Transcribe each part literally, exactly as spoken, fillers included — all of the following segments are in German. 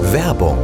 Werbung.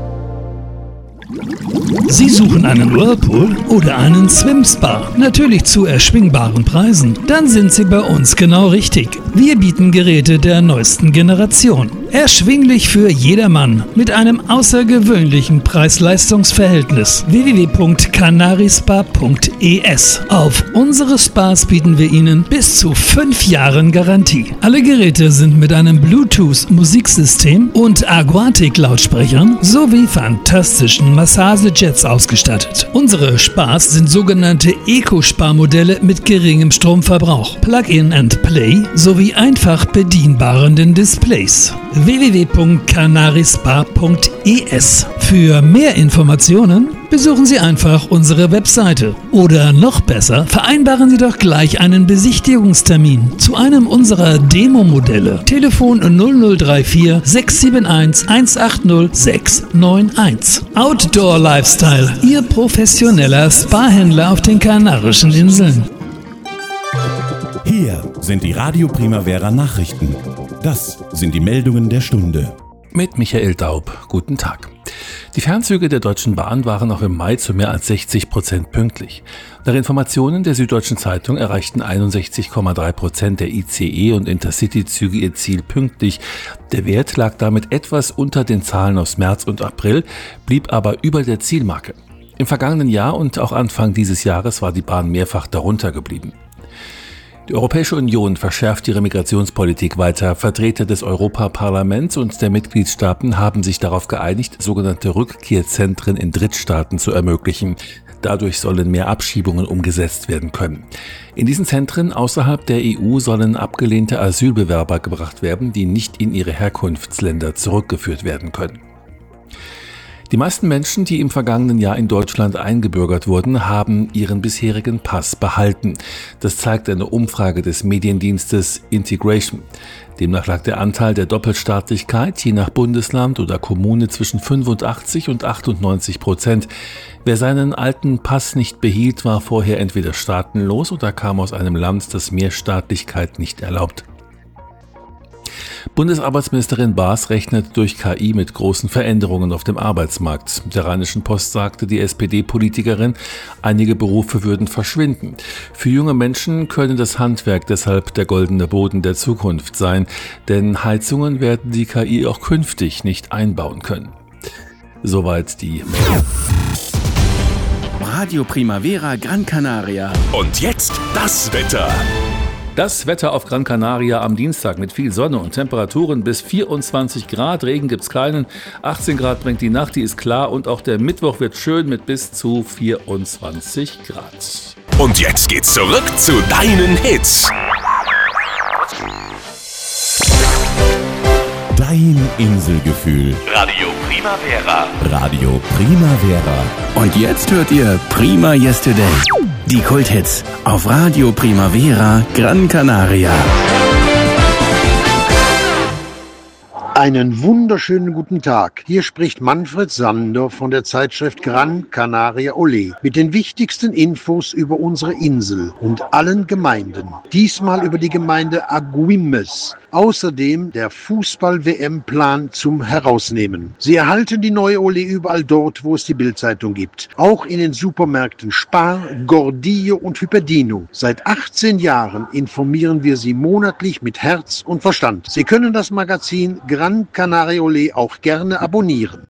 Sie suchen einen Whirlpool oder einen Swim-Spa? Natürlich zu erschwingbaren Preisen? Dann sind Sie bei uns genau richtig. Wir bieten Geräte der neuesten Generation. Erschwinglich für jedermann mit einem außergewöhnlichen Preis-Leistungs-Verhältnis. w w w punkt canarispa punkt e s. Auf unsere Spas bieten wir Ihnen bis zu fünf Jahren Garantie. Alle Geräte sind mit einem Bluetooth-Musiksystem und Aquatic-Lautsprechern sowie fantastischen Massagejets ausgestattet. Unsere Spas sind sogenannte Eco-Spa-Modelle mit geringem Stromverbrauch, Plug-in and Play sowie einfach bedienbaren Displays. w w w punkt canarispa punkt e s. Für mehr Informationen besuchen Sie einfach unsere Webseite. Oder noch besser, vereinbaren Sie doch gleich einen Besichtigungstermin zu einem unserer Demo-Modelle. Telefon null null drei vier sechs sieben eins eins acht null sechs neun eins. Outdoor Lifestyle, Ihr professioneller Spa-Händler auf den Kanarischen Inseln. Hier sind die Radio Primavera Nachrichten. Das sind die Meldungen der Stunde. Mit Michael Daub. Guten Tag. Die Fernzüge der Deutschen Bahn waren auch im Mai zu mehr als sechzig Prozent pünktlich. Nach Informationen der Süddeutschen Zeitung erreichten einundsechzig Komma drei Prozent der I C E- und Intercity-Züge ihr Ziel pünktlich. Der Wert lag damit etwas unter den Zahlen aus März und April, blieb aber über der Zielmarke. Im vergangenen Jahr und auch Anfang dieses Jahres war die Bahn mehrfach darunter geblieben. Die Europäische Union verschärft ihre Migrationspolitik weiter. Vertreter des Europaparlaments und der Mitgliedstaaten haben sich darauf geeinigt, sogenannte Rückkehrzentren in Drittstaaten zu ermöglichen. Dadurch sollen mehr Abschiebungen umgesetzt werden können. In diesen Zentren außerhalb der E U sollen abgelehnte Asylbewerber gebracht werden, die nicht in ihre Herkunftsländer zurückgeführt werden können. Die meisten Menschen, die im vergangenen Jahr in Deutschland eingebürgert wurden, haben ihren bisherigen Pass behalten. Das zeigt eine Umfrage des Mediendienstes Integration. Demnach lag der Anteil der Doppelstaatlichkeit je nach Bundesland oder Kommune zwischen fünfundachtzig und achtundneunzig Prozent. Wer seinen alten Pass nicht behielt, war vorher entweder staatenlos oder kam aus einem Land, das Mehrstaatlichkeit nicht erlaubt. Bundesarbeitsministerin Baas rechnet durch K I mit großen Veränderungen auf dem Arbeitsmarkt. Der Rheinischen Post sagte die S P D-Politikerin, einige Berufe würden verschwinden. Für junge Menschen könne das Handwerk deshalb der goldene Boden der Zukunft sein, denn Heizungen werden die K I auch künftig nicht einbauen können. Soweit die Meldung. Radio Primavera Gran Canaria. Und jetzt das Wetter. Das Wetter auf Gran Canaria am Dienstag mit viel Sonne und Temperaturen bis vierundzwanzig Grad. Regen gibt's keinen. achtzehn Grad bringt die Nacht, die ist klar. Und auch der Mittwoch wird schön mit bis zu vierundzwanzig Grad. Und jetzt geht's zurück zu deinen Hits. Dein Inselgefühl. Radio Primavera. Radio Primavera. Und jetzt hört ihr Prima Yesterday. Die Kulthits auf Radio Primavera Gran Canaria. Einen wunderschönen guten Tag. Hier spricht Manfred Sander von der Zeitschrift Gran Canaria Olé mit den wichtigsten Infos über unsere Insel und allen Gemeinden. Diesmal über die Gemeinde Agüimes. Außerdem der Fußball-W M-Plan zum Herausnehmen. Sie erhalten die neue Olé überall dort, wo es die Bild-Zeitung gibt. Auch in den Supermärkten Spar, Gordillo und Hyperdino. Seit achtzehn Jahren informieren wir Sie monatlich mit Herz und Verstand. Sie können das Magazin Gran Canaria Olé auch gerne abonnieren.